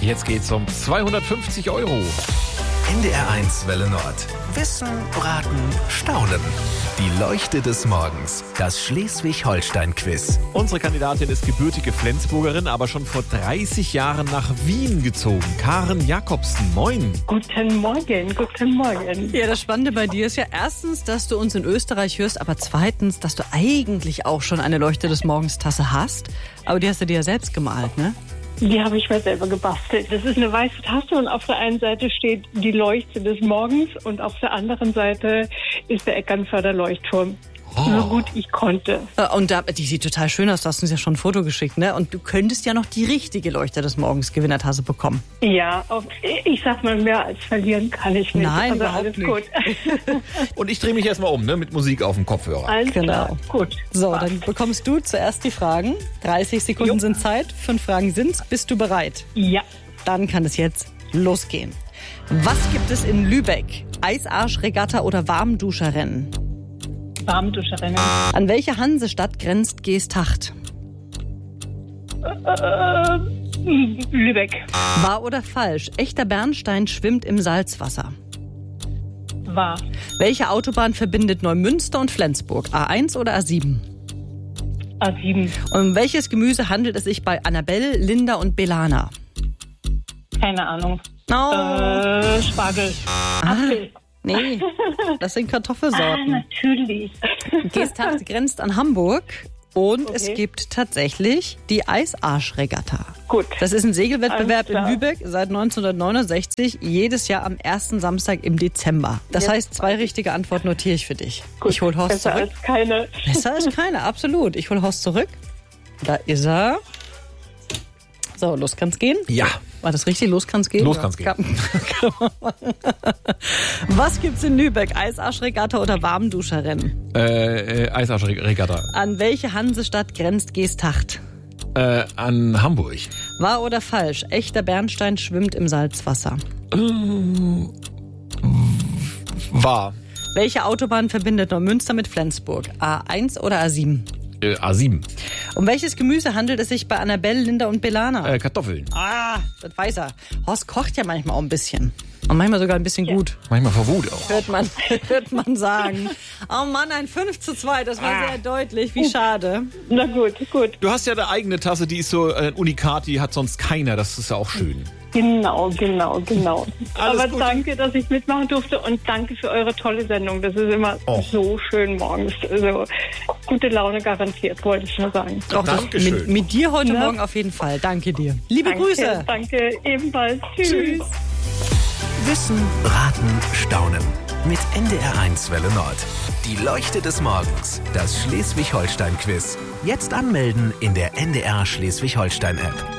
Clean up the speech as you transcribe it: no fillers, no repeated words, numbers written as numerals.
Jetzt geht's um 250 €. NDR1 Welle Nord. Wissen, Raten, Staunen. Die Leuchte des Morgens. Das Schleswig-Holstein-Quiz. Unsere Kandidatin ist gebürtige Flensburgerin, aber schon vor 30 Jahren nach Wien gezogen. Karen Jakobsen, moin. Guten Morgen, guten Morgen. Ja, das Spannende bei dir ist ja erstens, dass du uns in Österreich hörst, aber zweitens, dass du eigentlich auch schon eine Leuchte des Morgens Tasse hast. Aber die hast du dir ja selbst gemalt, ne? Die habe ich mir selber gebastelt. Das ist eine weiße Tasse und auf der einen Seite steht die Leuchte des Morgens und auf der anderen Seite ist der Eckernförder Leuchtturm. So gut ich konnte. Und die sieht total schön aus, du hast uns ja schon ein Foto geschickt, ne? Und du könntest ja noch die richtige Leuchte des Morgens Gewinnertasse bekommen. Ja, ich sag mal, mehr als verlieren kann ich nicht. Nein, also überhaupt alles nicht. gut. Und ich drehe mich erstmal um, ne, mit Musik auf dem Kopfhörer. Alles klar. Genau. Gut. So, dann bekommst du zuerst die Fragen. 30 Sekunden sind Zeit, 5 Fragen sind's. Bist du bereit? Ja. Dann kann es jetzt losgehen. Was gibt es in Lübeck? Eisarschregatta oder Warmduscherrennen? Warmduscherinnen. An welche Hansestadt grenzt Geesthacht? Lübeck. Wahr oder falsch? Echter Bernstein schwimmt im Salzwasser. Wahr. Welche Autobahn verbindet Neumünster und Flensburg? A1 oder A7? A7. Um welches Gemüse handelt es sich bei Annabelle, Linda und Belana? Keine Ahnung. Oh, Spargel. Apfel. nee, das sind Kartoffelsorten. Natürlich. Geesthacht grenzt an Hamburg und es Okay. gibt tatsächlich die Eisarschregatta. Gut. Das ist ein Segelwettbewerb Alles klar. in Lübeck seit 1969, jedes Jahr am ersten Samstag im Dezember. Das Jetzt heißt, 2 richtige Antworten notiere ich für dich. Gut. Ich hol Horst Besser zurück. als keine. Besser als keine, absolut. Ich hol Horst zurück. Da ist er. So, los kann's gehen. Ja. War das richtig? Los kann's gehen? Los kann's gehen. Was gibt's in Lübeck? Eisarschregatta oder Warmduscherrennen? Eisarschregatta. An welche Hansestadt grenzt Geesthacht? An Hamburg. Wahr oder falsch? Echter Bernstein schwimmt im Salzwasser. War. Welche Autobahn verbindet Neumünster mit Flensburg? A1 oder A7? A7. Um welches Gemüse handelt es sich bei Annabelle, Linda und Belana? Kartoffeln. Das weiß er. Horst kocht ja manchmal auch ein bisschen. Und manchmal sogar ein bisschen gut, Manchmal vor Wut auch. hört man sagen. Oh Mann, ein 5:2, das war sehr deutlich. Wie schade. Na gut, gut. Du hast ja eine eigene Tasse, die ist so ein Unikat, die hat sonst keiner. Das ist ja auch schön. Genau. Alles Aber gut. danke, dass ich mitmachen durfte und danke für eure tolle Sendung. Das ist immer so schön morgens. Also gute Laune garantiert, wollte ich nur sagen. Doch, Dankeschön. mit dir heute Ja. Morgen auf jeden Fall. Danke dir. Liebe Danke, Grüße. Danke, ebenfalls. Tschüss. Wissen, Raten, Staunen. Mit NDR1 Welle Nord. Die Leuchte des Morgens. Das Schleswig-Holstein-Quiz. Jetzt anmelden in der NDR Schleswig-Holstein-App.